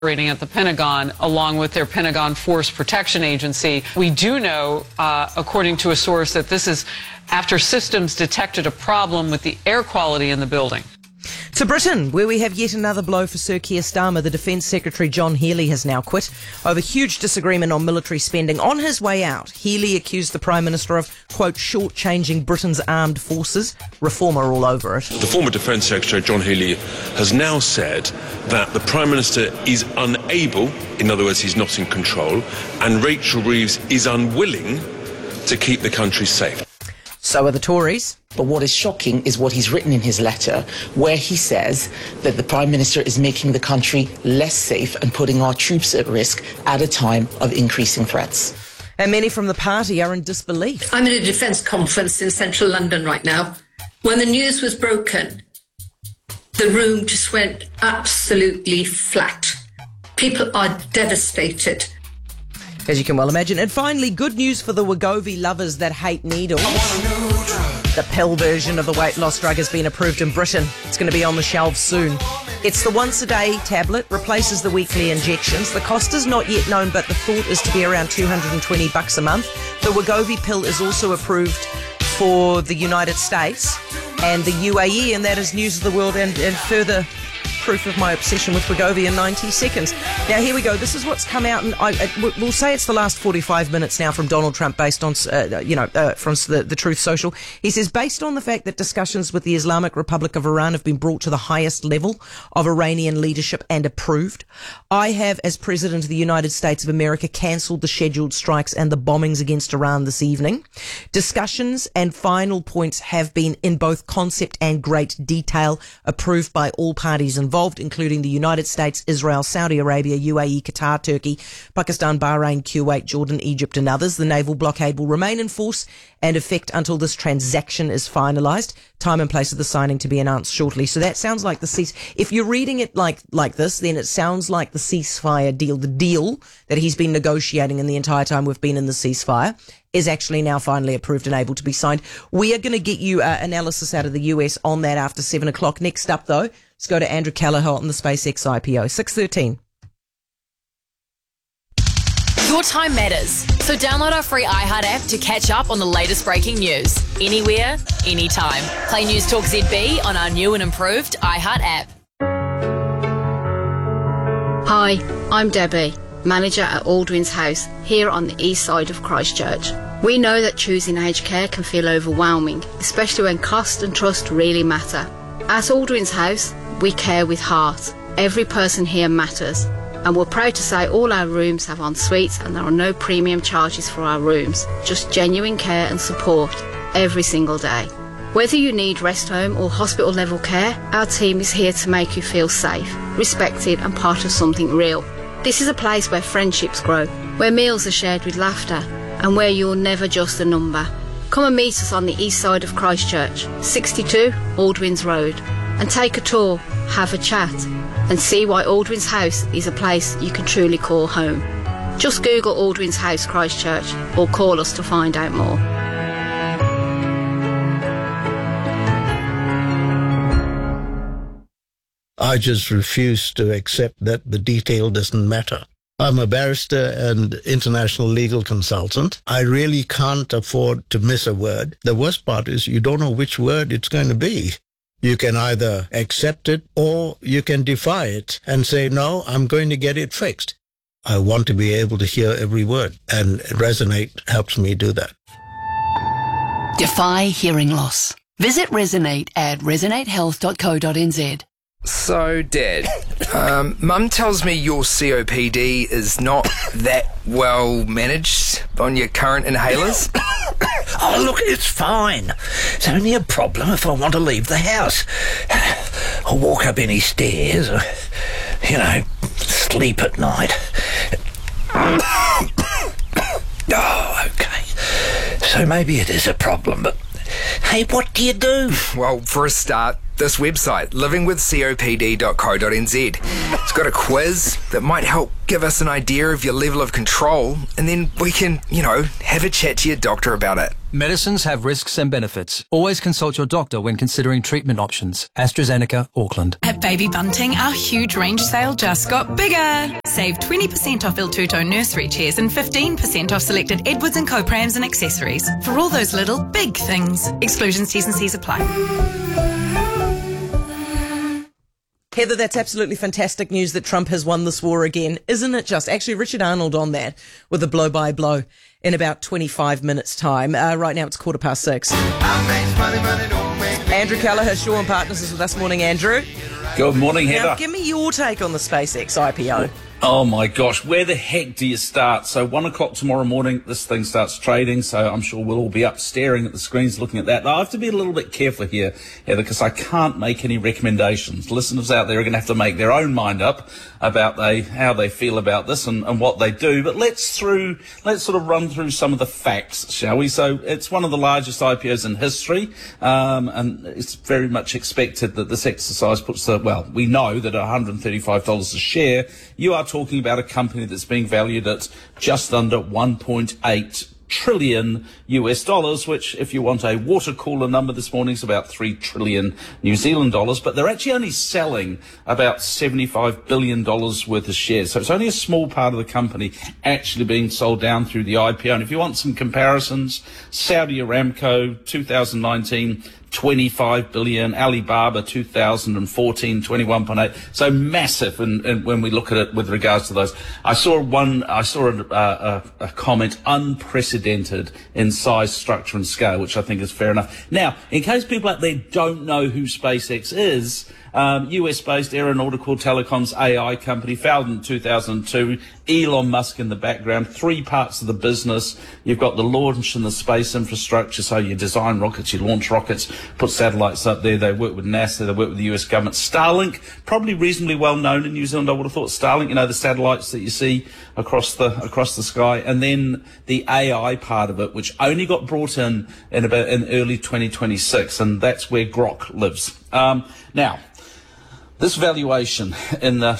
operating at the Pentagon, along with their Pentagon Force Protection Agency. We do know, according to a source, that this is after systems detected a problem with the air quality in the building. To Britain, where we have yet another blow for Sir Keir Starmer. The Defence Secretary John Healey has now quit over huge disagreement on military spending. On his way out, Healey accused the Prime Minister of, quote, shortchanging Britain's armed forces. Reformer all over it. The former Defence Secretary John Healey has now said that the Prime Minister is unable, in other words, he's not in control, and Rachel Reeves is unwilling to keep the country safe. So are the Tories. But what is shocking is what he's written in his letter, where he says that the Prime Minister is making the country less safe and putting our troops at risk at a time of increasing threats. And many from the party are in disbelief. I'm at a defence conference in central London right now. When the news was broken, the room just went absolutely flat. People are devastated. As you can well imagine. And finally, good news for the Wegovy lovers that hate needles. The pill version of the weight loss drug has been approved in Britain. It's going to be on the shelves soon. It's the once-a-day tablet, replaces the weekly injections. The cost is not yet known, but the thought is to be around $220 a month. The Wegovy pill is also approved for the United States and the UAE, and that is news of the world and further proof of my obsession with Wegovy in 90 seconds. Now, here we go. This is what's come out, and we'll say it's the last 45 minutes now from Donald Trump, based on, from the Truth Social. He says, based on the fact that discussions with the Islamic Republic of Iran have been brought to the highest level of Iranian leadership and approved, I have, as President of the United States of America, cancelled the scheduled strikes and the bombings against Iran this evening. Discussions and final points have been, in both concept and great detail, approved by all parties involved, including the United States, Israel, Saudi Arabia, UAE, Qatar, Turkey, Pakistan, Bahrain, Kuwait, Jordan, Egypt and others. The naval blockade will remain in force and effect until this transaction is finalised. Time and place of the signing to be announced shortly. So that sounds like the cease. If you're reading it like this, then it sounds like the ceasefire deal, the deal that he's been negotiating in the entire time we've been in the ceasefire, is actually now finally approved and able to be signed. We are going to get you analysis out of the US on that after 7 o'clock. Next up, though, let's go to Andrew Callagher on the SpaceX IPO. 6:13. Your time matters, so download our free iHeart app to catch up on the latest breaking news. Anywhere, anytime. Play News Talk ZB on our new and improved iHeart app. Hi, I'm Debbie, manager at Aldwin's House, here on the east side of Christchurch. We know that choosing aged care can feel overwhelming, especially when cost and trust really matter. At Aldwin's House, we care with heart. Every person here matters. And we're proud to say all our rooms have en suites and there are no premium charges for our rooms, just genuine care and support every single day. Whether you need rest home or hospital level care, our team is here to make you feel safe, respected and part of something real. This is a place where friendships grow, where meals are shared with laughter and where you're never just a number. Come and meet us on the east side of Christchurch, 62 Aldwins Road, and take a tour, have a chat and see why Aldwin's House is a place you can truly call home. Just Google Aldwin's House Christchurch or call us to find out more. I just refuse to accept that the detail doesn't matter. I'm a barrister and international legal consultant. I really can't afford to miss a word. The worst part is you don't know which word it's going to be. You can either accept it or you can defy it and say, no, I'm going to get it fixed. I want to be able to hear every word, and Resonate helps me do that. Defy hearing loss. Visit Resonate at resonatehealth.co.nz. So, Dad, Mum tells me your COPD is not that well managed on your current inhalers. Oh, look, it's fine. It's only a problem if I want to leave the house. Or walk up any stairs, or, sleep at night. Oh, okay. So maybe it is a problem, but hey, what do you do? Well, for a start, this website, livingwithcopd.co.nz. It's got a quiz that might help give us an idea of your level of control, and then we can, have a chat to your doctor about it. Medicines have risks and benefits. Always consult your doctor when considering treatment options. AstraZeneca, Auckland. At Baby Bunting, our huge range sale just got bigger. Save 20% off Il Tutto nursery chairs and 15% off selected Edwards & Co prams and accessories. For all those little big things. Exclusions, T's and C's apply. Heather, that's absolutely fantastic news that Trump has won this war again, isn't it just? Actually, Richard Arnold on that with a blow-by-blow in about 25 minutes' time. Right now it's 6:15. Andrew Kelleher, Shaw and Partners, is with us. Morning, Andrew. Good morning, Heather. Now, give me your take on the SpaceX IPO. Oh my gosh, where the heck do you start? So 1 o'clock tomorrow morning, this thing starts trading, so I'm sure we'll all be up staring at the screens looking at that. Now, I have to be a little bit careful here, Heather, because I can't make any recommendations. Listeners out there are going to have to make their own mind up about how they feel about this and what they do. But let's sort of run through some of the facts, shall we? So it's one of the largest IPOs in history, and it's very much expected that this exercise puts we know that at $135 a share, you are talking about a company that's being valued at just under 1.8 trillion US dollars, which, if you want a water cooler number this morning, is about 3 trillion New Zealand dollars. But they're actually only selling about $75 billion worth of shares. So it's only a small part of the company actually being sold down through the IPO. And if you want some comparisons, Saudi Aramco, 2019, 25 billion, Alibaba 2014, 21.8. So massive. And when we look at it with regards to those, I saw a comment, unprecedented in size, structure and scale, which I think is fair enough. Now, in case people out there don't know who SpaceX is, US-based aeronautical telecoms AI company, founded in 2002. Elon Musk in the background. 3 parts of the business. You've got the launch and the space infrastructure. So you design rockets, you launch rockets, put satellites up there. They work with NASA. They work with the US government. Starlink, probably reasonably well known in New Zealand. I would have thought Starlink. The satellites that you see across the sky. And then the AI part of it, which only got brought in early 2026, and that's where Grok lives. Now, this valuation in the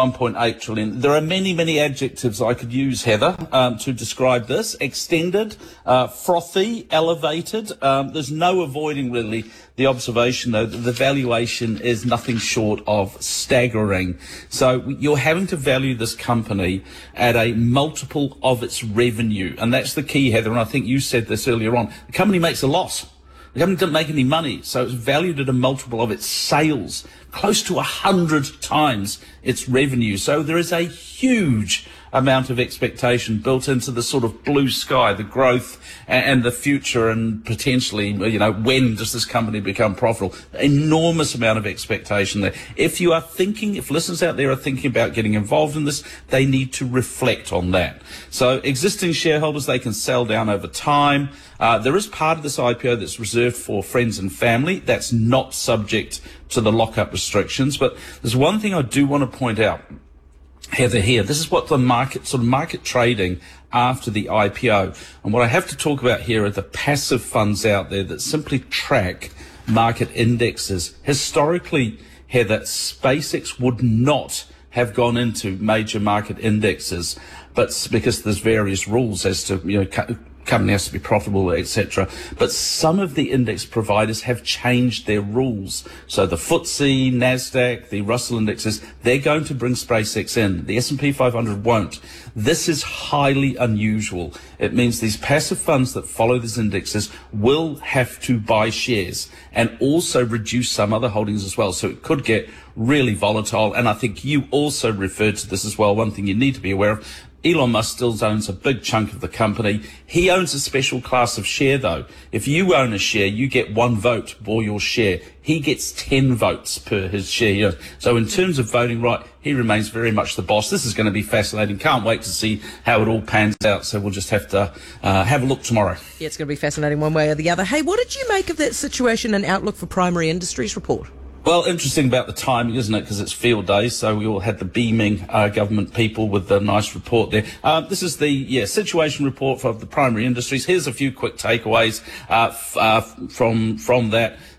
1.8 trillion, there are many, many adjectives I could use, Heather, to describe this. Extended, frothy, elevated. There's no avoiding really the observation, though, that the valuation is nothing short of staggering. So you're having to value this company at a multiple of its revenue. And that's the key, Heather, and I think you said this earlier on. The company makes a loss. The company didn't make any money, so it's valued at a multiple of its sales, close to 100 times its revenue. So there is a huge amount of expectation built into the sort of blue sky, the growth and the future, and potentially, when does this company become profitable? Enormous amount of expectation there. If listeners out there are thinking about getting involved in this, they need to reflect on that. So existing shareholders, they can sell down over time. There is part of this IPO that's reserved for friends and family. That's not subject to the lockup restrictions. But there's one thing I do want to point out, Heather, here. This is what the market trading after the IPO. And what I have to talk about here are the passive funds out there that simply track market indexes. Historically, Heather, SpaceX would not have gone into major market indexes, but because there's various rules as to, company has to be profitable, etc. But some of the index providers have changed their rules. So the FTSE, NASDAQ, the Russell indexes, they're going to bring SpaceX in. The S&P 500 won't. This is highly unusual. It means these passive funds that follow these indexes will have to buy shares and also reduce some other holdings as well. So it could get really volatile. And I think you also referred to this as well. One thing you need to be aware of, Elon Musk still owns a big chunk of the company. He owns a special class of share, though. If you own a share, you get 1 vote for your share. He gets 10 votes per his share. So in terms of voting right, he remains very much the boss. This is going to be fascinating. Can't wait to see how it all pans out. So we'll just have to have a look tomorrow. Yeah, it's going to be fascinating one way or the other. Hey, what did you make of that situation and outlook for Primary Industries report? Well, interesting about the timing, isn't it? Because it's field days, so we all had the beaming government people with the nice report there. This is the situation report for the Primary Industries. Here's a few quick takeaways from that.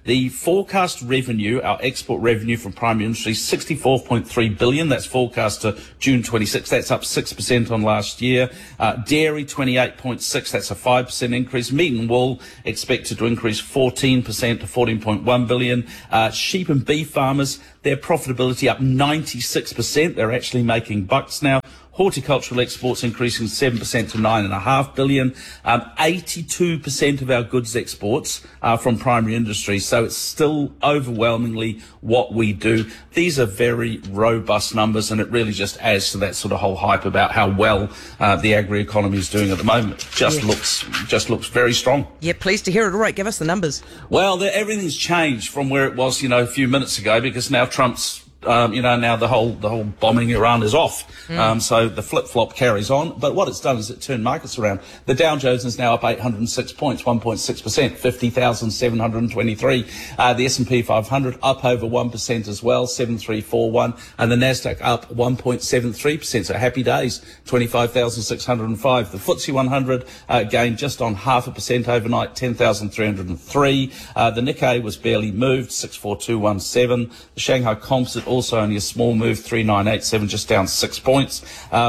The forecast revenue, our export revenue from primary industry, 64.3 billion. That's forecast to June 26. That's up 6% on last year. Dairy, 28.6. That's a 5% increase. Meat and wool expected to increase 14% to 14.1 billion. Sheep and beef farmers, their profitability up 96%. They're actually making bucks now. Horticultural exports increasing 7% to 9.5 billion. 82% of our goods exports are from primary industry, so it's still overwhelmingly what we do. These are very robust numbers, and it really just adds to that sort of whole hype about how well the agri-economy is doing at the moment. Just looks very strong. Yeah, pleased to hear it. All right, give us the numbers. Well, everything's changed from where it was, a few minutes ago, because now Trump's now the whole bombing Iran is off. So the flip-flop carries on. But what it's done is it turned markets around. The Dow Jones is now up 806 points, 1.6%, 50,723. The S&P 500 up over 1% as well, 7341. And the Nasdaq up 1.73%. So happy days, 25,605. The FTSE 100 gained just on 0.5% overnight, 10,303. The Nikkei was barely moved, 64217. The Shanghai Composite also only a small move, 3987, just down 6 points.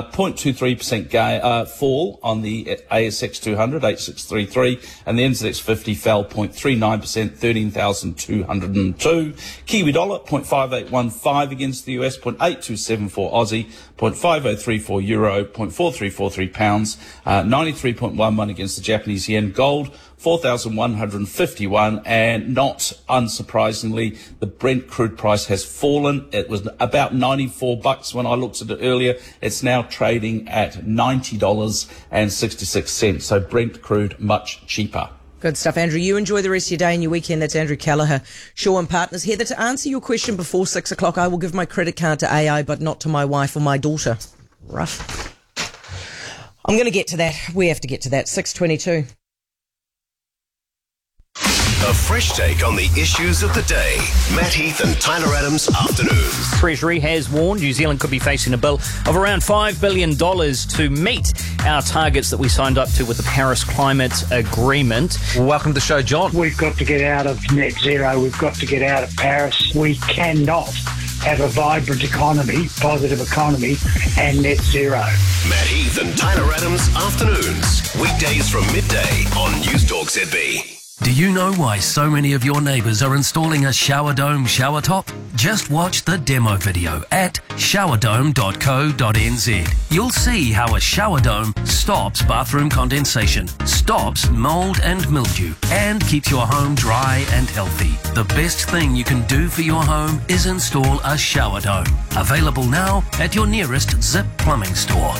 0.23% fall on the ASX 200, 8633, and the NZX 50 fell 0.39%, 13,202. Kiwi dollar, 0.5815 against the US, 0.8274 Aussie, 0.5034 euro, 0.4343 pounds, 93.11 against the Japanese yen. Gold, 4,151, and not unsurprisingly, the Brent crude price has fallen. It was about $94 when I looked at it earlier. It's now trading at $90.66. So Brent crude much cheaper. Good stuff, Andrew. You enjoy the rest of your day and your weekend. That's Andrew Kelleher, Shaw and Partners. Heather, to answer your question before 6 o'clock, I will give my credit card to AI, but not to my wife or my daughter. Rough. I'm going to get to that. We have to get to that. 6:22. A fresh take on the issues of the day. Matt Heath and Tyler Adams Afternoons. Treasury has warned New Zealand could be facing a bill of around $5 billion to meet our targets that we signed up to with the Paris Climate Agreement. Welcome to the show, John. We've got to get out of net zero. We've got to get out of Paris. We cannot have a vibrant economy, positive economy, and net zero. Matt Heath and Tyler Adams Afternoons. Weekdays from midday on News Talk ZB. Do you know why so many of your neighbours are installing a shower dome shower top? Just watch the demo video at showerdome.co.nz. You'll see how a shower dome stops bathroom condensation, stops mould and mildew, and keeps your home dry and healthy. The best thing you can do for your home is install a shower dome. Available now at your nearest Zip Plumbing store.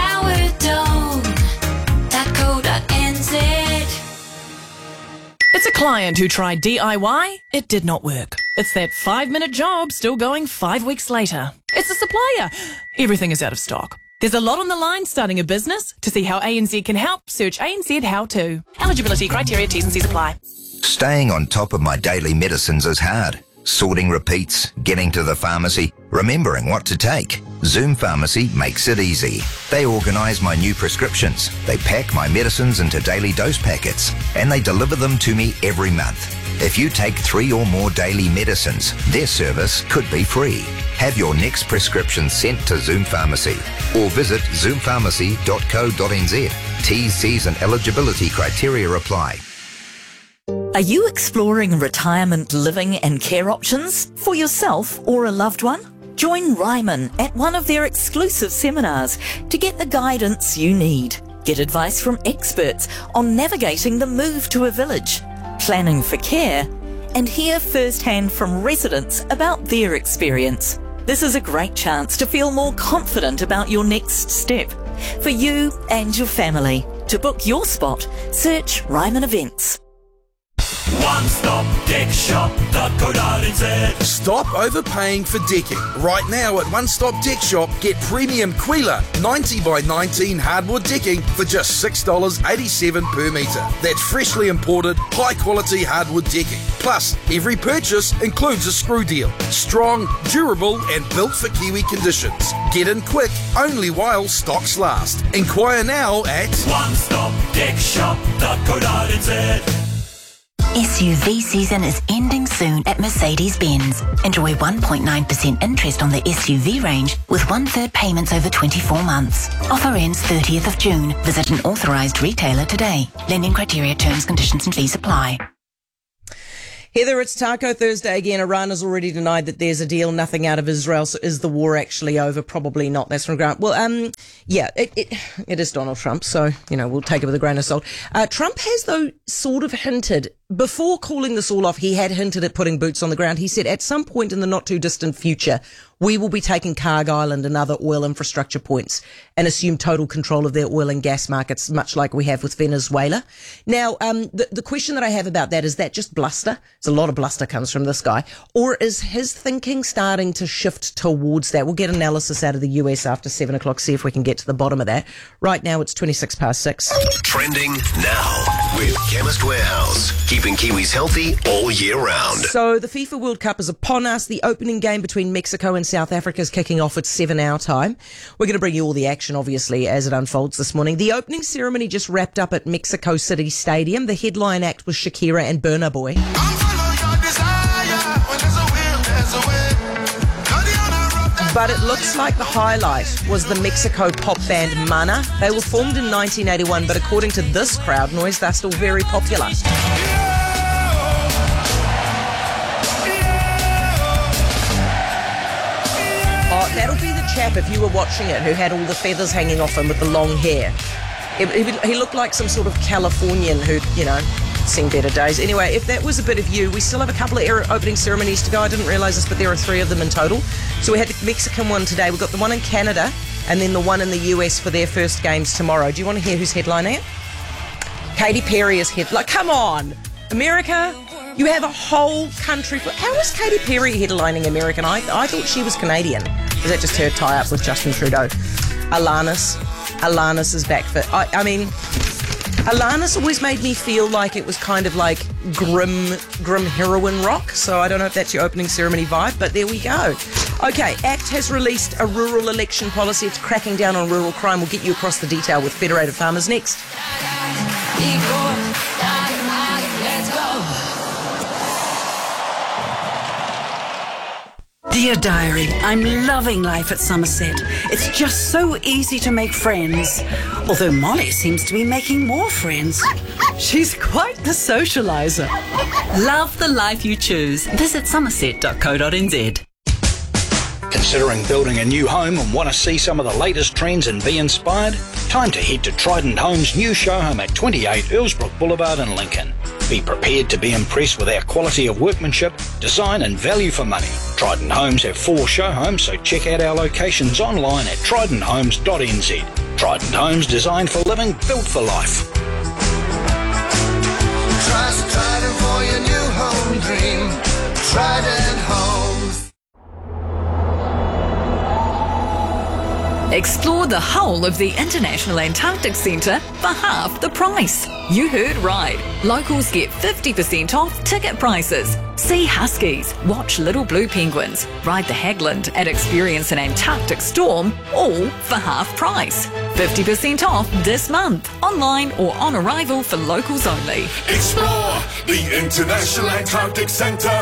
Showerdome.co.nz. It's a client who tried DIY. It did not work. It's that 5-minute job still going 5 weeks later. It's a supplier. Everything is out of stock. There's a lot on the line starting a business. To see how ANZ can help, search ANZ How To. Eligibility criteria, T's and C's apply. Staying on top of my daily medicines is hard. Sorting repeats, getting to the pharmacy, remembering what to take. Zoom Pharmacy makes it easy. They organise my new prescriptions. They pack my medicines into daily dose packets, and they deliver them to me every month. If you take 3 or more daily medicines, their service could be free. Have your next prescription sent to Zoom Pharmacy or visit zoompharmacy.co.nz. T's, C's and eligibility criteria apply. Are you exploring retirement living and care options for yourself or a loved one? Join Ryman at one of their exclusive seminars to get the guidance you need. Get advice from experts on navigating the move to a village, planning for care, and hear firsthand from residents about their experience. This is a great chance to feel more confident about your next step for you and your family. To book your spot, search Ryman Events. OneStopDeckShop.co.nz. Stop overpaying for decking. Right now at One Stop Deck Shop, get premium Quila 90 by 19 hardwood decking for just $6.87 per metre. That's freshly imported, high quality hardwood decking. Plus, every purchase includes a screw deal. Strong, durable and built for Kiwi conditions. Get in quick, only while stocks last. Inquire now at OneStopDeckShop.co.nz. SUV season is ending soon at Mercedes-Benz. Enjoy 1.9% interest on the SUV range with 1/3 payments over 24 months. Offer ends 30th of June. Visit an authorised retailer today. Lending criteria, terms, conditions and fees apply. Heather, it's Taco Thursday again. Iran has already denied that there's a deal, nothing out of Israel. So is the war actually over? Probably not. That's from Grant. Well, yeah, it is Donald Trump. So, we'll take it with a grain of salt. Trump has, though, sort of hinted, before calling this all off, he had hinted at putting boots on the ground. He said at some point in the not too distant future, we will be taking Karg Island and other oil infrastructure points and assume total control of their oil and gas markets, much like we have with Venezuela. Now, the question that I have about that, is that just bluster? There's a lot of bluster comes from this guy. Or is his thinking starting to shift towards that? We'll get analysis out of the US after 7 o'clock, see if we can get to the bottom of that. Right now, it's 26 past 6. Trending now with Chemist Warehouse. Keeping Kiwis healthy all year round. So the FIFA World Cup is upon us. The opening game between Mexico and South Africa is kicking off at 7 our time. We're going to bring you all the action, obviously, as it unfolds this morning. The opening ceremony just wrapped up at Mexico City Stadium. The headline act was Shakira and Burna Boy. But it looks like the highlight was the Mexico pop band Mana. They were formed in 1981, but according to this crowd noise, they're still very popular. Oh, that'll be the chap, if you were watching it, who had all the feathers hanging off him with the long hair. He looked like some sort of Californian who'd, seen better days. Anyway, if that was a bit of you, we still have a couple of opening ceremonies to go. I didn't realise this, but there are 3 of them in total. So we had the Mexican one today. We've got the one in Canada and then the one in the US for their first games tomorrow. Do you want to hear who's headlining it? Katy Perry is come on! America, you have a whole country. How is Katy Perry headlining American? I thought she was Canadian. Is that just her tie-up with Justin Trudeau? Alanis is back for... I mean... Alanis always made me feel like it was kind of like grim heroin rock, so I don't know if that's your opening ceremony vibe, but there we go. Okay, ACT has released a rural election policy. It's cracking down on rural crime. We'll get you across the detail with Federated Farmers next. Dear Diary, I'm loving life at Somerset. It's just so easy to make friends. Although Molly seems to be making more friends. She's quite the socialiser. Love the life you choose. Visit somerset.co.nz. Considering building a new home and want to see some of the latest trends and be inspired? Time to head to Trident Homes' new show home at 28 Earlsbrook Boulevard in Lincoln. Be prepared to be impressed with our quality of workmanship, design and value for money. Trident Homes have 4 show homes, so check out our locations online at tridenthomes.nz. Trident Homes, designed for living, built for life. Trust Trident for your new home dream. Trident Homes. Explore the whole of the International Antarctic Centre for half the price. You heard right. Locals get 50% off ticket prices. See huskies, watch little blue penguins, ride the Hagland and experience an Antarctic storm, all for half price. 50% off this month, online or on arrival for locals only. Explore the International Antarctic Centre.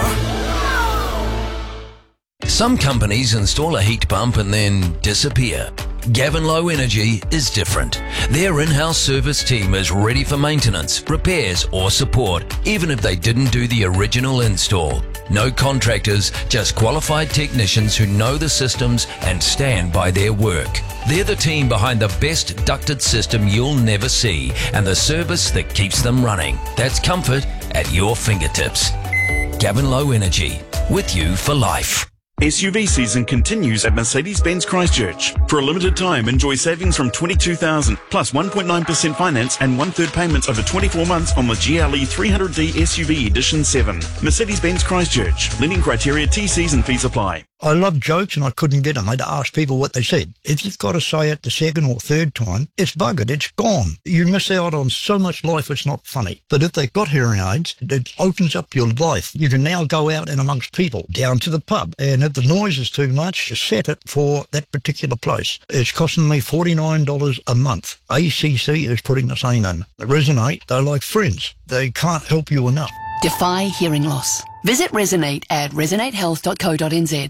Some companies install a heat pump and then disappear. Gavin Low Energy is different. Their in-house service team is ready for maintenance, repairs or support, even if they didn't do the original install. No contractors, just qualified technicians who know the systems and stand by their work. They're the team behind the best ducted system you'll never see and the service that keeps them running. That's comfort at your fingertips. Gavin Low Energy, with you for life. SUV season continues at Mercedes-Benz Christchurch. For a limited time, enjoy savings from $22,000 plus 1.9% finance and 1/3 payments over 24 months on the GLE 300D SUV Edition 7. Mercedes-Benz Christchurch. Lending criteria, TCs and fees apply. I love jokes and I couldn't get them. I had to ask people what they said. If you've got to say it the second or third time, it's buggered, it's gone. You miss out on so much life, it's not funny. But if they've got hearing aids, it opens up your life. You can now go out and amongst people, down to the pub, and if the noise is too much, you set it for that particular place. It's costing me $49 a month. ACC is putting the same in. Resonate, they're like friends. They can't help you enough. Defy hearing loss. Visit Resonate at resonatehealth.co.nz.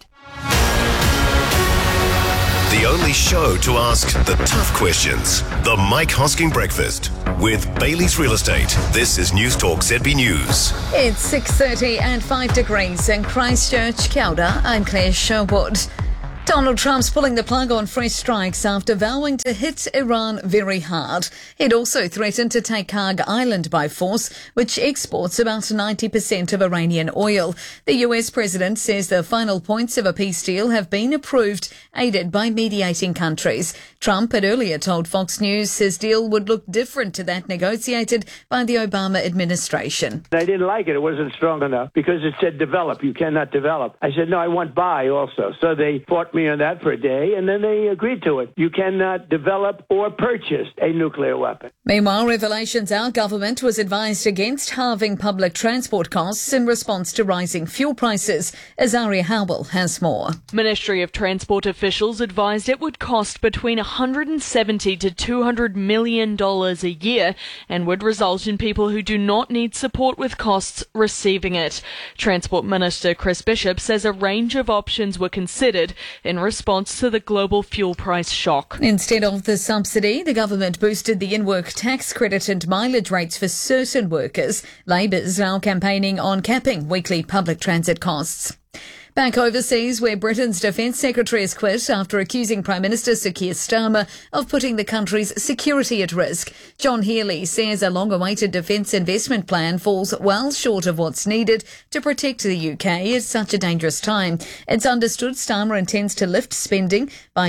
The only show to ask the tough questions. The Mike Hosking Breakfast with Bailey's Real Estate. This is News Talk ZB News. It's 6:30 and 5 degrees in Christchurch. Kia ora, I'm Claire Sherwood. Donald Trump's pulling the plug on fresh strikes after vowing to hit Iran very hard. He'd also threatened to take Kharg Island by force, which exports about 90% of Iranian oil. The US president says the final points of a peace deal have been approved, aided by mediating countries. Trump had earlier told Fox News his deal would look different to that negotiated by the Obama administration. They didn't like it. It wasn't strong enough because it said develop. You cannot develop. I said, no, I want buy also. So they fought me on that for a day, and then they agreed to it. You cannot develop or purchase a nuclear weapon. Meanwhile, revelations our government was advised against halving public transport costs in response to rising fuel prices. Azaria Howell has more. Ministry of Transport officials advised it would cost between $170 to $200 million a year and would result in people who do not need support with costs receiving it. Transport Minister Chris Bishop says a range of options were considered in response to the global fuel price shock. Instead of the subsidy, the government boosted the in-work tax credit and mileage rates for certain workers. Labour's now campaigning on capping weekly public transit costs. Back overseas, where Britain's Defence Secretary has quit after accusing Prime Minister Sir Keir Starmer of putting the country's security at risk. John Healey says a long-awaited defence investment plan falls well short of what's needed to protect the UK at such a dangerous time. It's understood Starmer intends to lift spending by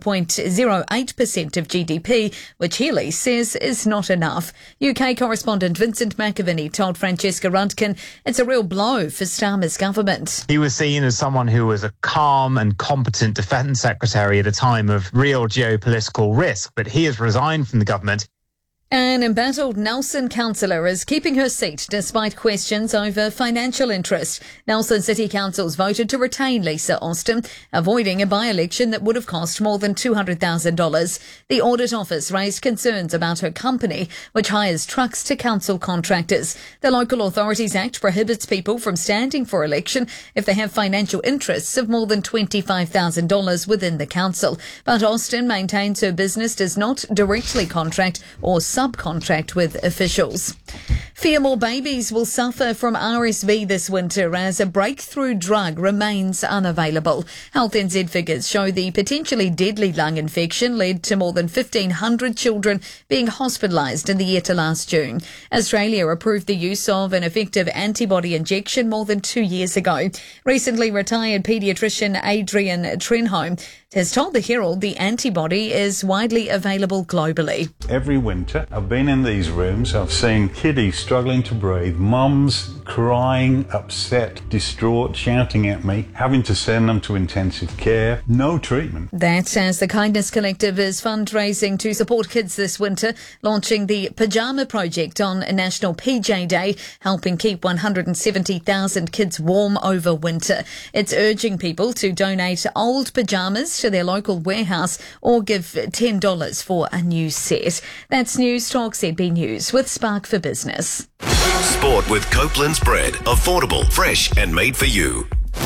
0.08% of GDP, which Healey says is not enough. UK correspondent Vincent McAviney told Francesca Rundkin it's a real blow for Starmer's government. He was seen as someone who was a calm and competent defence secretary at a time of real geopolitical risk, but he has resigned from the government. An embattled Nelson councillor is keeping her seat despite questions over financial interest. Nelson City Council's voted to retain Lisa Austin, avoiding a by-election that would have cost more than $200,000. The Audit Office raised concerns about her company, which hires trucks to council contractors. The Local Authorities Act prohibits people from standing for election if they have financial interests of more than $25,000 within the council. But Austin maintains her business does not directly contract or subcontract with officials. Fear more babies will suffer from RSV this winter as a breakthrough drug remains unavailable. Health NZ figures show the potentially deadly lung infection led to more than 1,500 children being hospitalised in the year to last June. Australia approved the use of an effective antibody injection more than 2 years ago. Recently retired paediatrician Adrian Trenholm has told the Herald the antibody is widely available globally. Every winter I've been in these rooms, I've seen kiddies struggling to breathe, mums crying, upset, distraught, shouting at me, having to send them to intensive care, no treatment. That's as the Kindness Collective is fundraising to support kids this winter, launching the Pyjama Project on National PJ Day, helping keep 170,000 kids warm over winter. It's urging people to donate old pyjamas to their local warehouse or give $10 for a new set. That's News Talk ZB News with Spark for Business. Sport with Copeland's bread. Affordable, fresh and made for you.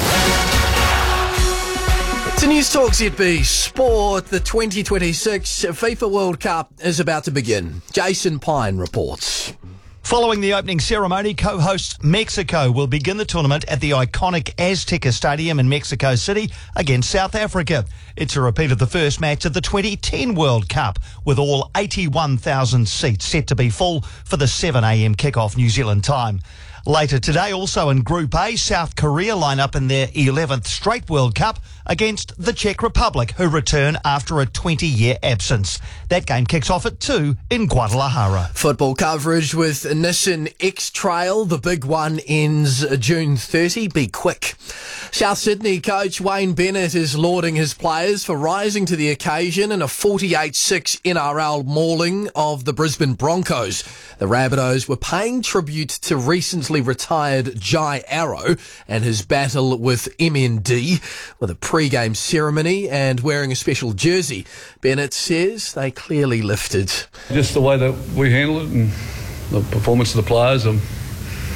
To News Talk ZB Sport, the 2026 FIFA World Cup is about to begin. Jason Pine reports. Following the opening ceremony, co-host Mexico will begin the tournament at the iconic Azteca Stadium in Mexico City against South Africa. It's a repeat of the first match of the 2010 World Cup, with all 81,000 seats set to be full for the 7 a.m. kickoff New Zealand time. Later today, also in Group A, South Korea line up in their 11th straight World Cup against the Czech Republic, who return after a 20-year absence. That game kicks off at 2 in Guadalajara. Football coverage with Nissan X-Trail. The big one ends June 30. Be quick. South Sydney coach Wayne Bennett is lauding his players for rising to the occasion in a 48-6 NRL mauling of the Brisbane Broncos. The Rabbitohs were paying tribute to recently retired Jai Arrow and his battle with MND with a pre-game ceremony and wearing a special jersey. Bennett says they clearly lifted. Just the way that we handle it and the performance of the players,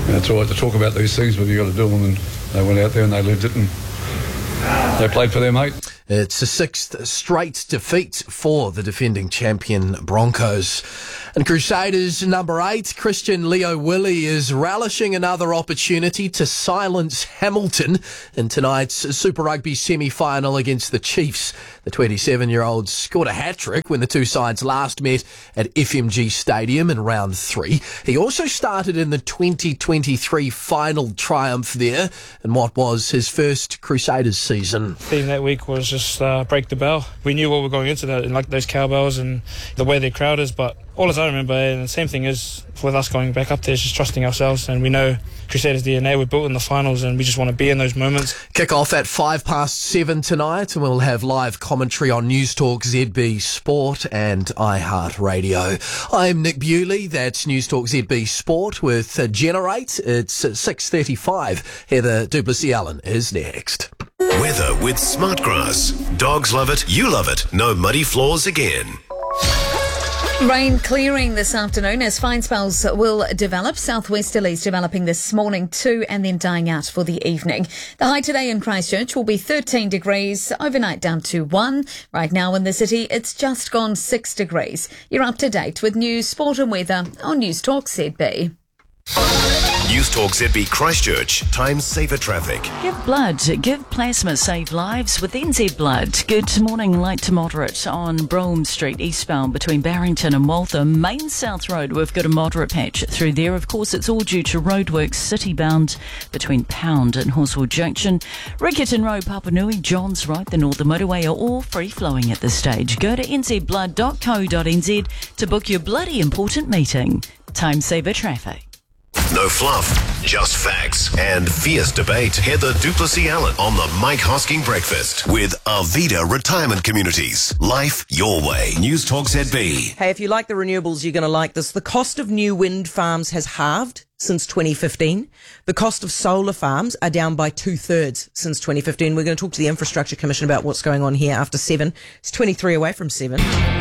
It's all right to talk about these things, but you got to do them, and they went out there and they lived it, and they played for their mate. It's a 6th straight defeat for the defending champion Broncos. And Crusaders number 8, Christian Leo Willie, is relishing another opportunity to silence Hamilton in tonight's Super Rugby semi-final against the Chiefs. The 27-year-old scored a hat-trick when the two sides last met at FMG Stadium in round 3. He also started in the 2023 final triumph there in what was his first Crusaders season. The theme that week was just break the bell. We knew what we were going into that, and like those cowbells and the way their crowd is, but all as I remember, and the same thing is with us going back up there, is just trusting ourselves, and we know Crusaders DNA were built in the finals, and we just want to be in those moments. Kick off at 7:05 tonight, and we'll have live commentary on News Talk ZB Sport and iHeartRadio. I'm Nick Bewley, that's News Talk ZB Sport with Generate. It's 6:35. Heather Duplessis-Allen is next. Weather with Smartgrass. Dogs love it, you love it. No muddy floors again. Rain clearing this afternoon as fine spells will develop. Southwesterlies developing this morning too, and then dying out for the evening. The high today in Christchurch will be 13 degrees, overnight down to 1. Right now in the city, it's just gone 6 degrees. You're up to date with news, sport and weather on News Talk ZB. News Talk ZB Christchurch. Time saver traffic. Give blood, give plasma, save lives with NZ Blood. Good morning, light to moderate on Brougham Street eastbound between Barrington and Waltham. Main South Road, we've got a moderate patch through there. Of course, it's all due to roadworks city-bound between Pound and Horsewell Junction. Rickerton Road, Papanui, Johns Road, the Northern Motorway are all free-flowing at this stage. Go to nzblood.co.nz to book your bloody important meeting. Time saver traffic. No fluff, just facts and fierce debate. Heather Duplessis-Allen on the Mike Hosking Breakfast with Arvida Retirement Communities. Life your way. News Talk ZB. Hey, if you like the renewables, you're going to like this. The cost of new wind farms has halved since 2015. The cost of solar farms are down by 2/3 since 2015. We're going to talk to the Infrastructure Commission about what's going on here after 7. It's 23 away from 7.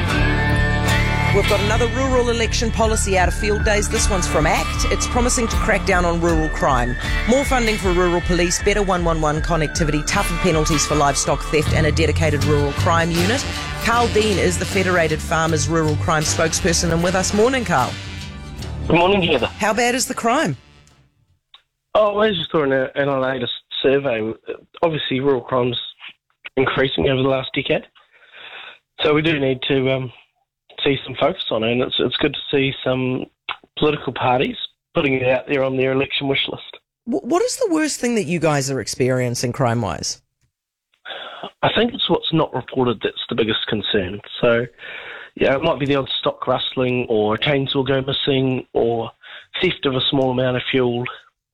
We've got another rural election policy out of field days. This one's from ACT. It's promising to crack down on rural crime. More funding for rural police, better 111 connectivity, tougher penalties for livestock theft, and a dedicated rural crime unit. Carl Dean is the Federated Farmers Rural Crime spokesperson, and with us. Morning, Carl. Good morning, Heather. How bad is the crime? Oh, I just saw in our latest survey, obviously rural crime's increasing over the last decade. So we do need to see some focus on it, and it's good to see some political parties putting it out there on their election wish list. What is the worst thing that you guys are experiencing crime-wise? I think it's what's not reported that's the biggest concern. So, yeah, it might be the odd stock rustling or a chainsaw go missing or theft of a small amount of fuel.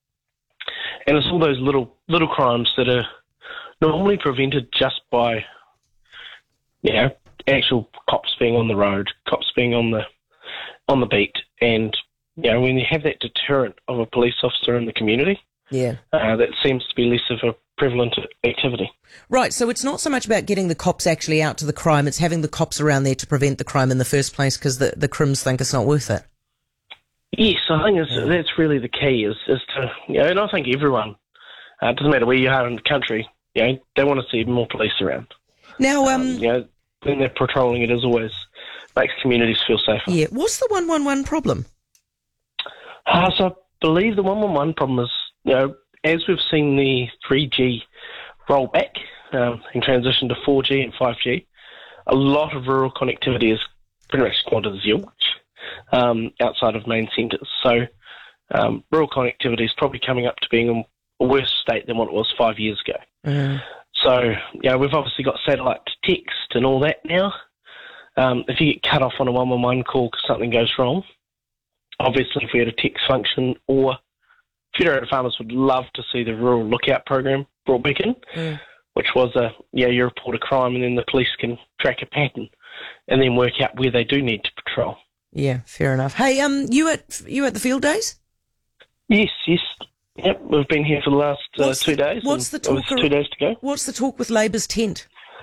And it's all those little crimes that are normally prevented just by, actual cops being on the road, cops being on the beat, and when you have that deterrent of a police officer in the community, that seems to be less of a prevalent activity. Right, so it's not so much about getting the cops actually out to the crime, it's having the cops around there to prevent the crime in the first place because the crims think it's not worth it. Yes, I think that's really the key is to, and I think everyone, it doesn't matter where you are in the country, they want to see more police around. Now, when they're patrolling, it always makes communities feel safer. Yeah. What's the 111 problem? So I believe the 111 problem is, as we've seen the 3G roll back and transition to 4G and 5G, a lot of rural connectivity has pretty much gone to zilch outside of main centres. So rural connectivity is probably coming up to being a worse state than what it was 5 years ago. Mm. So, we've obviously got satellite text and all that now. If you get cut off on a 111 call because something goes wrong, obviously if we had a text function, or Federated Farmers would love to see the Rural Lookout program brought back in, which was you report a crime and then the police can track a pattern and then work out where they do need to patrol. Yeah, fair enough. Hey, you at the field days? Yes. Yep, we've been here for the last 2 days. What's the talk? 2 days to go. What's the talk with Labour's tent?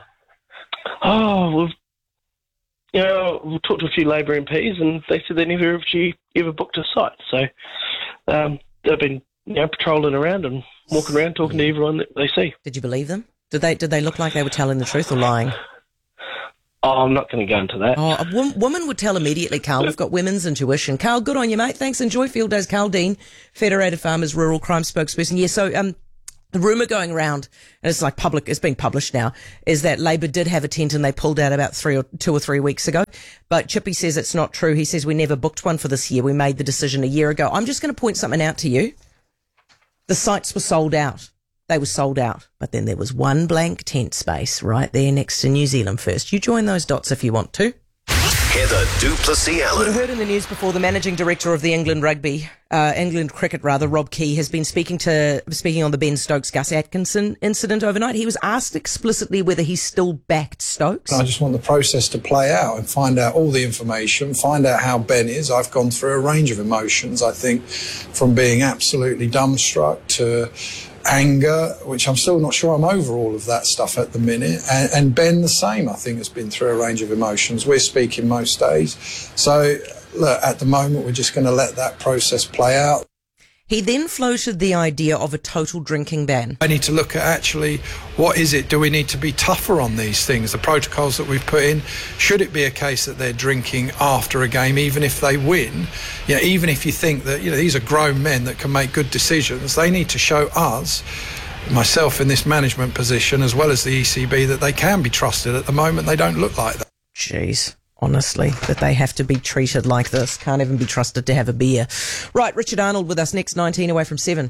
Oh, we've talked to a few Labour MPs, and they said they never ever booked a site. So, they've been patrolling around and walking around talking to everyone that they see. Did you believe them? Did they look like they were telling the truth or lying? Oh, I'm not going to go into that. Oh, a woman would tell immediately, Carl. We've got women's intuition. Carl, good on you, mate. Thanks. Enjoy field days. Carl Dean, Federated Farmers Rural Crime spokesperson. Yeah, so the rumour going around, and it's like public, it's been published now, is that Labor did have a tent and they pulled out about 2 or 3 weeks ago. But Chippy says it's not true. He says we never booked one for this year. We made the decision a year ago. I'm just going to point something out to you. The sites were sold out. They were sold out. But then there was one blank tent space right there next to New Zealand First. You join those dots if you want to. Heather du Plessis-Allen. You heard in the news before, the managing director of the England cricket, Rob Key, has been speaking on the Ben Stokes-Gus Atkinson incident overnight. He was asked explicitly whether he still backed Stokes. I just want the process to play out and find out all the information, find out how Ben is. I've gone through a range of emotions, I think, from being absolutely dumbstruck to anger, which I'm still not sure I'm over all of that stuff at the minute. And Ben the same, I think, has been through a range of emotions. We're speaking most days. So, look, at the moment, we're just going to let that process play out. He then floated the idea of a total drinking ban. I need to look at actually what is it? Do we need to be tougher on these things? The protocols that we've put in, should it be a case that they're drinking after a game, even if they win? Even if you think that these are grown men that can make good decisions, they need to show us, myself in this management position, as well as the ECB, that they can be trusted. At the moment, they don't look like that. Jeez. Honestly, that they have to be treated like this. Can't even be trusted to have a beer. Right, Richard Arnold with us next, 19 away from 7.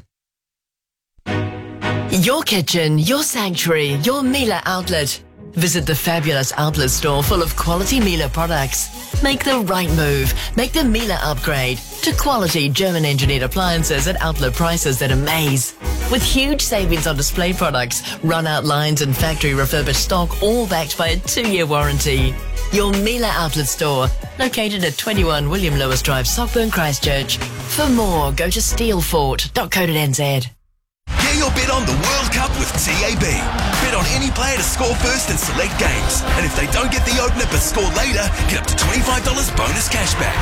Your kitchen, your sanctuary, your Miele outlet. Visit the fabulous outlet store full of quality Miele products. Make the right move. Make the Miele upgrade to quality German-engineered appliances at outlet prices that amaze. With huge savings on display products, run-out lines and factory refurbished stock, all backed by a 2-year warranty. Your Miele outlet store, located at 21 William Lewis Drive, Sockburn, Christchurch. For more, go to steelfort.co.nz. Get your bet on the World Cup with TAB. Bet on any player to score first in select games. And if they don't get the opener but score later, get up to $25 bonus cashback.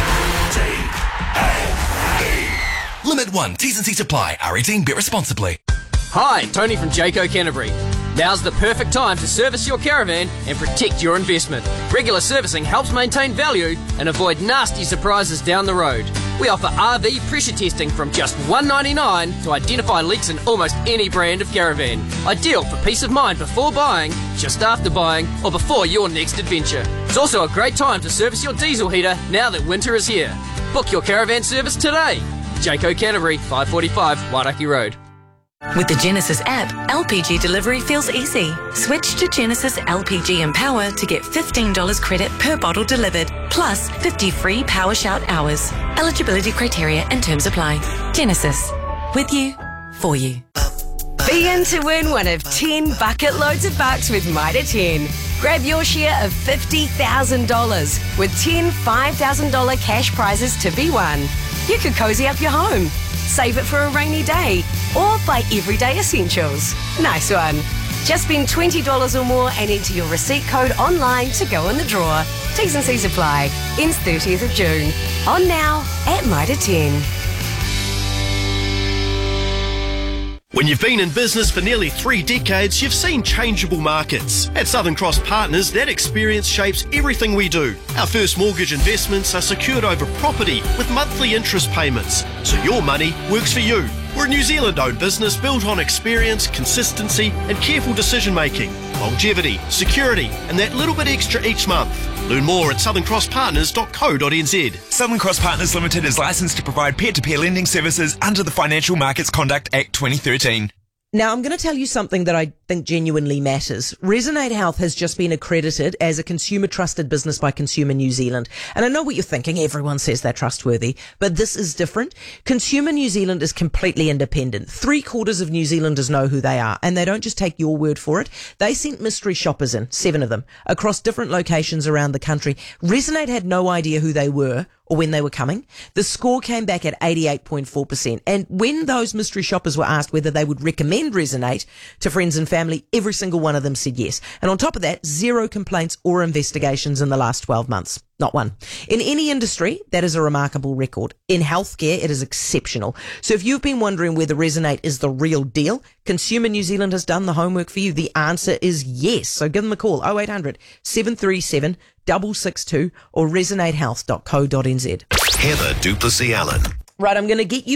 TAB. Limit 1. T's and C's apply. R18. Bet responsibly. Hi, Tony from Jayco Canterbury. Now's the perfect time to service your caravan and protect your investment. Regular servicing helps maintain value and avoid nasty surprises down the road. We offer RV pressure testing from just $1.99 to identify leaks in almost any brand of caravan. Ideal for peace of mind before buying, just after buying, or before your next adventure. It's also a great time to service your diesel heater now that winter is here. Book your caravan service today. Jayco Canterbury, 545 Wairaki Road. With the Genesis app, LPG delivery feels easy. Switch to Genesis LPG Empower to get $15 credit per bottle delivered, plus 50 free Power Shout hours. Eligibility criteria and terms apply. Genesis. With you, for you. Be in to win one of 10 bucket loads of bucks with Mitre 10. Grab your share of $50,000 with 10 $5,000 cash prizes to be won. You could cozy up your home, save it for a rainy day, or buy everyday essentials. Nice one. Just spend $20 or more and enter your receipt code online to go in the draw. T's and C's apply. Ends 30th of June. On now at Mitre 10. When you've been in business for nearly 3 decades, you've seen changeable markets. At Southern Cross Partners, that experience shapes everything we do. Our first mortgage investments are secured over property with monthly interest payments, so your money works for you. We're a New Zealand-owned business built on experience, consistency and careful decision-making, longevity, security and that little bit extra each month. Learn more at southern-cross-partners.co.nz. Southern Cross Partners Limited is licensed to provide peer-to-peer lending services under the Financial Markets Conduct Act 2013. Now, I'm going to tell you something that I think genuinely matters. Resonate Health has just been accredited as a consumer trusted business by Consumer New Zealand. And I know what you're thinking. Everyone says they're trustworthy, but this is different. Consumer New Zealand is completely independent. 3/4 of New Zealanders know who they are, and they don't just take your word for it. They sent mystery shoppers in, 7 of them, across different locations around the country. Resonate had no idea who they were or when they were coming. The score came back at 88.4%. And when those mystery shoppers were asked whether they would recommend Resonate to friends and family, every single one of them said yes. And on top of that, 0 complaints or investigations in the last 12 months. Not one. In any industry, that is a remarkable record. In healthcare, it is exceptional. So if you've been wondering whether Resonate is the real deal, Consumer New Zealand has done the homework for you. The answer is yes. So give them a call, 0800 737 662 or resonatehealth.co.nz. Heather Duplessis Allen. Right, I'm going to get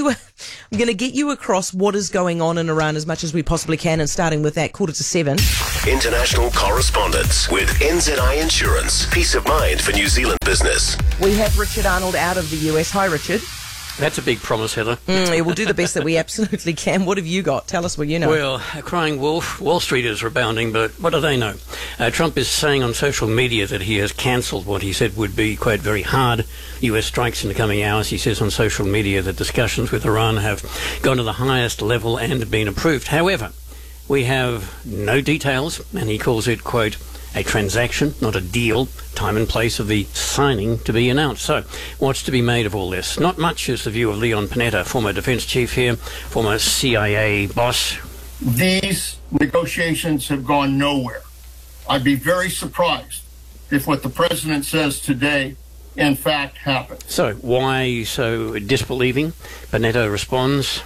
you across what is going on in Iran as much as we possibly can, and starting with that 6:45. International correspondence with NZI Insurance. Peace of mind for New Zealand business. We have Richard Arnold out of the US. Hi, Richard. That's a big promise, Heather. Yeah, we'll do the best that we absolutely can. What have you got? Tell us what you know. Well, a crying wolf. Wall Street is rebounding, but what do they know? Trump is saying on social media that he has cancelled what he said would be, quote, very hard US strikes in the coming hours. He says on social media that discussions with Iran have gone to the highest level and been approved. However, we have no details, and he calls it, quote, a transaction, not a deal, time and place of the signing to be announced. So, what's to be made of all this? Not much is the view of Leon Panetta, former defence chief here, former CIA boss. These negotiations have gone nowhere. I'd be very surprised if what the president says today, in fact, happens. So, why so disbelieving? Panetta responds.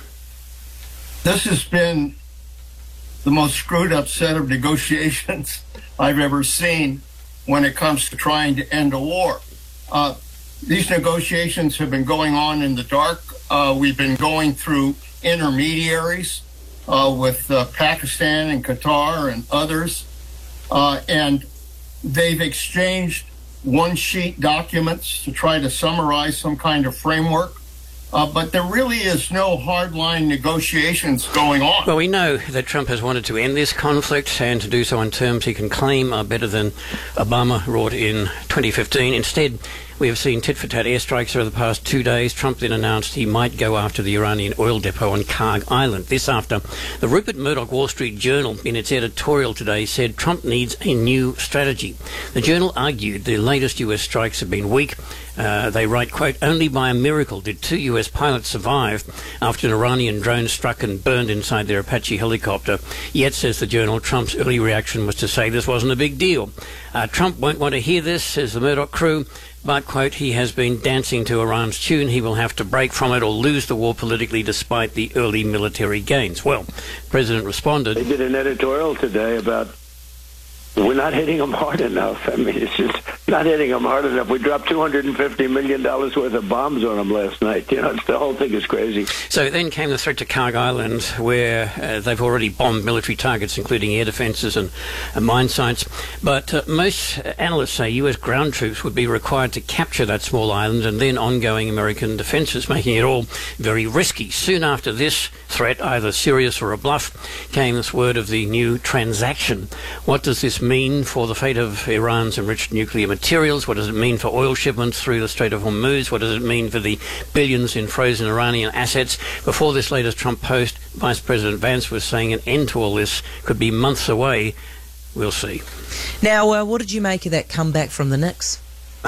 This has been the most screwed up set of negotiations I've ever seen when it comes to trying to end a war. These negotiations have been going on in the dark. We've been going through intermediaries with Pakistan and Qatar and others, and they've exchanged one-sheet documents to try to summarize some kind of framework. But there really is no hardline negotiations going on. Well, we know that Trump has wanted to end this conflict and to do so on terms he can claim are better than Obama wrought in 2015. Instead, we have seen tit-for-tat airstrikes over the past 2 days. Trump then announced he might go after the Iranian oil depot on Karg Island. This after the Rupert Murdoch Wall Street Journal, in its editorial today, said Trump needs a new strategy. The Journal argued the latest US strikes have been weak. They write, quote, only by a miracle did 2 US pilots survive after an Iranian drone struck and burned inside their Apache helicopter. Yet, says the Journal, Trump's early reaction was to say this wasn't a big deal. Trump won't want to hear this, says the Murdoch crew. But, quote, he has been dancing to Iran's tune. He will have to break from it or lose the war politically despite the early military gains. Well, the President responded. They did an editorial today about we're not hitting them hard enough. I mean, it's just not hitting them hard enough. We dropped $250 million worth of bombs on them last night. You know, the whole thing is crazy. So then came the threat to Karg Island, where they've already bombed military targets, including air defences and mine sites. But most analysts say US ground troops would be required to capture that small island and then ongoing American defences, making it all very risky. Soon after this threat, either serious or a bluff, came this word of the new transaction. What does this mean for the fate of Iran's enriched nuclear materials? What does it mean for oil shipments through the Strait of Hormuz? What does it mean for the billions in frozen Iranian assets? Before this latest Trump post, Vice President Vance was saying an end to all this could be months away. We'll see. Now, what did you make of that comeback from the Knicks?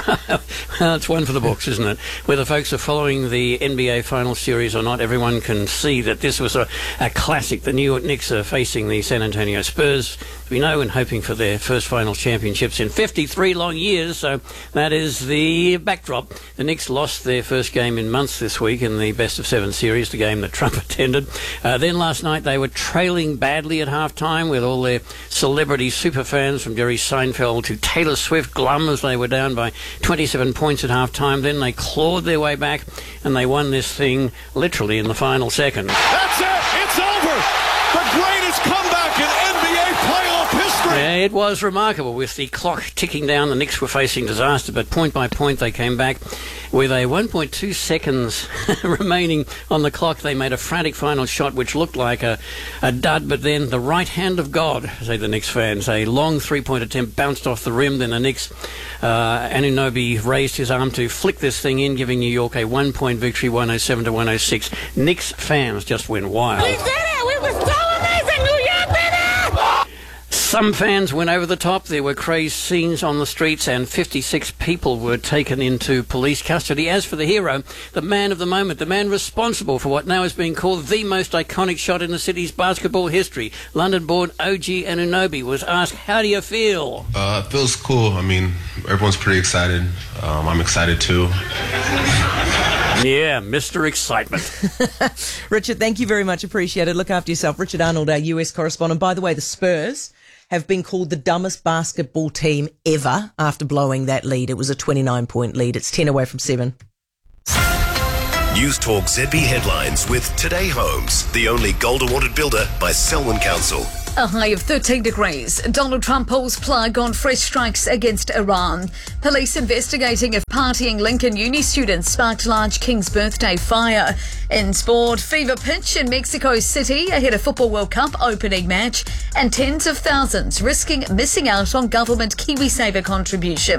Well, it's one for the books, isn't it? Whether folks are following the NBA Finals series or not, everyone can see that this was a classic. The New York Knicks are facing the San Antonio Spurs, we know, and hoping for their first final championships in 53 long years. So that is the backdrop. The Knicks lost their first game in months this week in the best-of-7 series, the game that Trump attended. Then last night they were trailing badly at halftime with all their celebrity superfans from Jerry Seinfeld to Taylor Swift glum as they were down by 27 points at half-time. Then they clawed their way back and they won this thing literally in the final second. That's it! It's over! The greatest comeback in NBA playoff history! Yeah, it was remarkable. With the clock ticking down, the Knicks were facing disaster, but point by point they came back. With a 1.2 seconds remaining on the clock, they made a frantic final shot which looked like a dud, but then the right hand of God, say the Knicks fans, a long three-point attempt bounced off the rim. Then the Knicks, Anunoby raised his arm to flick this thing in, giving New York a one-point victory, 107-106. Knicks fans just went wild. We did it! We were so amazing! New York did it! Some fans went over the top. There were crazed scenes on the streets and 56 people were taken into police custody. As for the hero, the man of the moment, the man responsible for what now is being called the most iconic shot in the city's basketball history, London-born OG Anunoby, was asked, how do you feel? It feels cool. I mean, everyone's pretty excited. I'm excited too. Yeah, Mr. Excitement. Richard, thank you very much. Appreciated. Look after yourself. Richard Arnold, our US correspondent. By the way, the Spurs have been called the dumbest basketball team ever after blowing that lead. It was a 29-point lead. It's 10 away from 7. News Talk ZB headlines with Today Homes, the only gold awarded builder by Selwyn Council. A high of 13 degrees. Donald Trump pulls plug on fresh strikes against Iran. Police investigating if partying Lincoln Uni students sparked large King's birthday fire. In sport, fever pitch in Mexico City ahead of Football World Cup opening match. And tens of thousands risking missing out on government KiwiSaver contribution.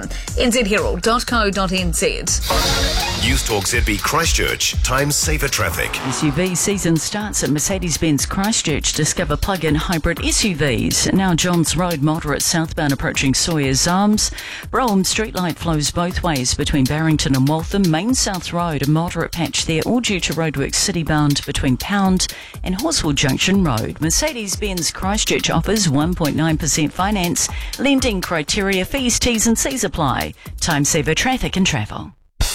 nzherald.co.nz. News Talk ZB Christchurch, Time Saver Traffic. SUV season starts at Mercedes-Benz Christchurch. Discover plug-in hybrid SUVs. Now Johns Road, moderate southbound approaching Sawyer's Arms. Brougham Street light flows both ways between Barrington and Waltham. Main South Road, a moderate patch there, all due to roadworks citybound between Pound and Horswell Junction Road. Mercedes-Benz Christchurch offers 1.9% finance. Lending criteria, fees, T's and C's apply. Time Saver Traffic and Travel.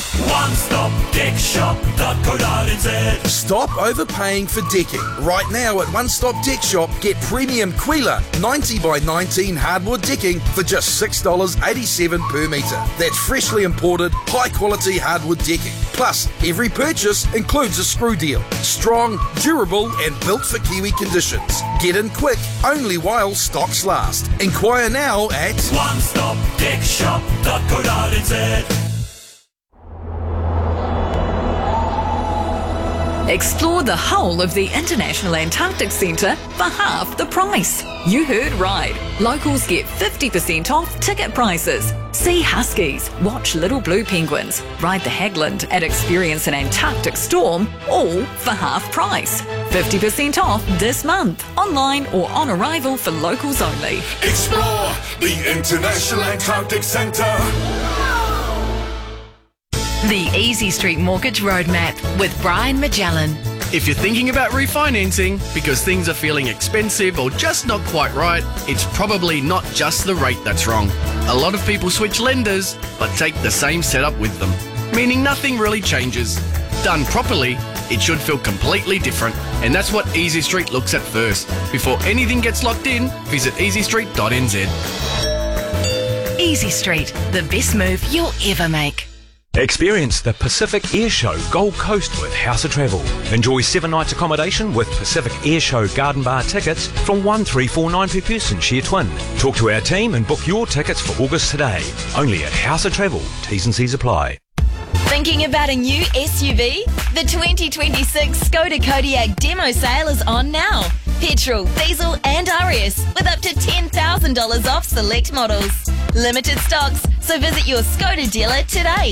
OneStopDeckShop.co.nz. Stop overpaying for decking. Right now at One Stop Deck Shop, get premium Quila 90 by 19 hardwood decking for just $6.87 per metre. That's freshly imported, high quality hardwood decking. Plus, every purchase includes a screw deal. Strong, durable and built for Kiwi conditions. Get in quick, only while stocks last. Inquire now at OneStopDeckShop.co.nz. Explore the whole of the International Antarctic Centre for half the price. You heard right. Locals get 50% off ticket prices. See huskies, watch little blue penguins, ride the Hagland and experience an Antarctic storm, all for half price. 50% off this month, online or on arrival for locals only. Explore the International Antarctic Centre. The Easy Street Mortgage Roadmap with Brian Magellan. If you're thinking about refinancing because things are feeling expensive or just not quite right, it's probably not just the rate that's wrong. A lot of people switch lenders but take the same setup with them, meaning nothing really changes. Done properly, it should feel completely different, and that's what Easy Street looks at first. Before anything gets locked in, visit easystreet.nz. Easy Street, the best move you'll ever make. Experience the Pacific Air Show Gold Coast with House of Travel. Enjoy 7 nights accommodation with Pacific Air Show Garden Bar tickets from $1,349 per person, share twin. Talk to our team and book your tickets for August today. Only at House of Travel. T's and C's apply. Thinking about a new SUV? The 2026 Skoda Kodiaq demo sale is on now. Petrol, diesel and RS with up to $10,000 off select models. Limited stocks, so visit your Skoda dealer today.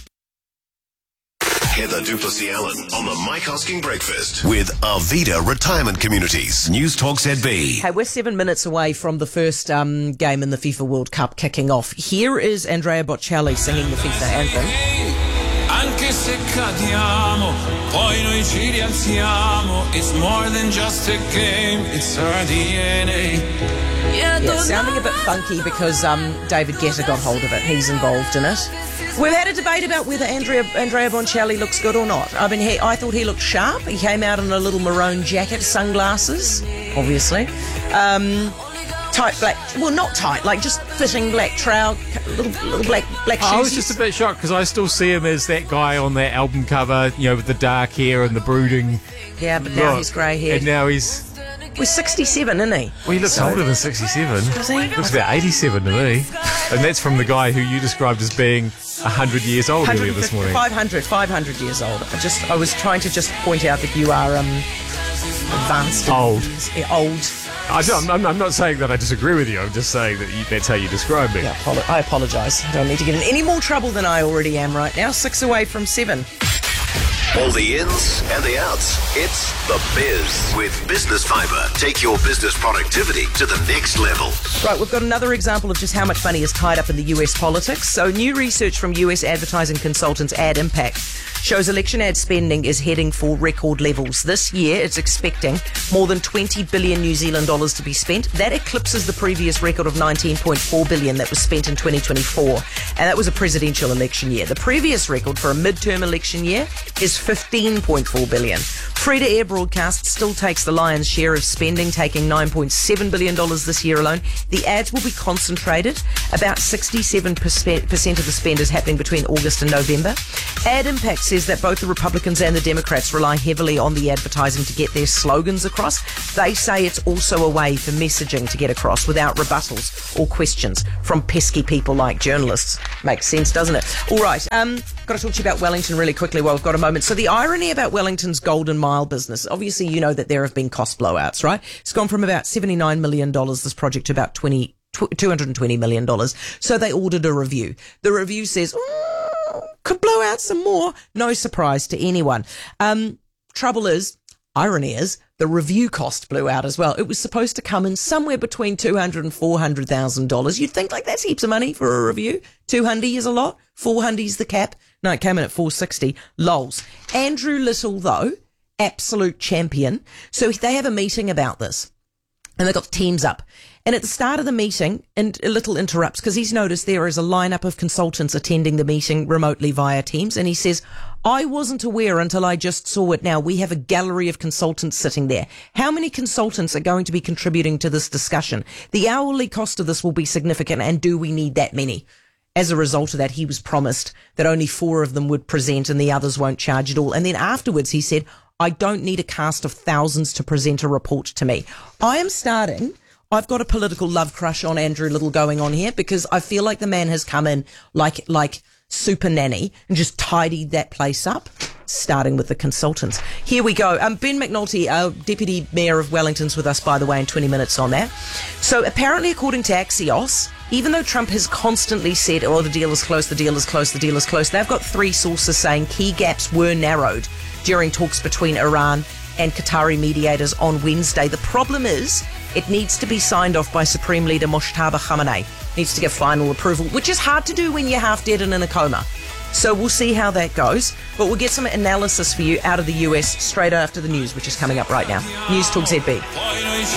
Heather Duplessis Allen on the Mike Hosking Breakfast with Arvida Retirement Communities. News Talk ZB. Hey, we're 7 minutes away from the first game in the FIFA World Cup kicking off. Here is Andrea Bocelli singing the FIFA anthem. Anche se cadiamo, poi noi ci rialziamo. It's more than just a game, it's our DNA. Yeah, sounding a bit funky because David Guetta got hold of it. He's involved in it. We've had a debate about whether Andrea Bocelli looks good or not. I mean, I thought he looked sharp. He came out in a little maroon jacket, sunglasses, obviously. Tight black, well, not tight, like just fitting black trousers, little black shoes. I was just a bit shocked because I still see him as that guy on that album cover, you know, with the dark hair and the brooding. Yeah, but now he's grey haired. And now he's 67, isn't he? Well, he looks older than 67. Does he? Looks about 87 to me. And that's from the guy who you described as being 100 years old earlier this morning. 500 years old. I was trying to just point out that you are advanced. Old. Old. I'm not saying that I disagree with you. I'm just saying that that's how you describe me. Yeah, I apologise. I don't need to get in any more trouble than I already am right now. 6 away from 7. All the ins and the outs. It's The Biz with Business Fibre. Take your business productivity to the next level. Right, we've got another example of just how much money is tied up in the US politics. So new research from US advertising consultants Ad Impact shows election ad spending is heading for record levels. This year, it's expecting more than 20 billion New Zealand dollars to be spent. That eclipses the previous record of 19.4 billion that was spent in 2024. And that was a presidential election year. The previous record for a midterm election year is 15.4 billion. Free-to-air broadcast still takes the lion's share of spending, taking $9.7 billion this year alone. The ads will be concentrated. About 67% of the spend is happening between August and November. Ad Impact says that both the Republicans and the Democrats rely heavily on the advertising to get their slogans across. They say it's also a way for messaging to get across without rebuttals or questions from pesky people like journalists. Makes sense, doesn't it? All right, got to talk to you about Wellington really quickly while we've got a moment. So the irony about Wellington's Golden Mile business, obviously you know that there have been cost blowouts, right? It's gone from about $79 million, this project, to about $220 million. So they ordered a review. The review says, could blow out some more. No surprise to anyone. Trouble is, irony is, the review cost blew out as well. It was supposed to come in somewhere between $200,000 and $400,000. You'd think like that's heaps of money for a review. $200 is a lot. $400 is the cap. No, it came in at $460. Lols. Andrew Little, though, absolute champion. So they have a meeting about this. And they've got teams up. And at the start of the meeting, and Little interrupts because he's noticed there is a lineup of consultants attending the meeting remotely via Teams. And he says, I wasn't aware until I just saw it now. We have a gallery of consultants sitting there. How many consultants are going to be contributing to this discussion? The hourly cost of this will be significant. And do we need that many? As a result of that, he was promised that only 4 of them would present and the others won't charge at all. And then afterwards, he said, I don't need a cast of thousands to present a report to me. I've got a political love crush on Andrew Little going on here because I feel like the man has come in like super nanny and just tidied that place up, starting with the consultants. Here we go. Ben McNulty, our Deputy Mayor of Wellington's with us, by the way, in 20 minutes on that. So apparently, according to Axios, even though Trump has constantly said, oh, the deal is close, the deal is close, the deal is close, they've got 3 sources saying key gaps were narrowed during talks between Iran and Qatari mediators on Wednesday. The problem is it needs to be signed off by Supreme Leader Mojtaba Khamenei. Needs to get final approval, which is hard to do when you're half dead and in a coma. So we'll see how that goes. But we'll get some analysis for you out of the US straight after the news, which is coming up right now. News Talk ZB.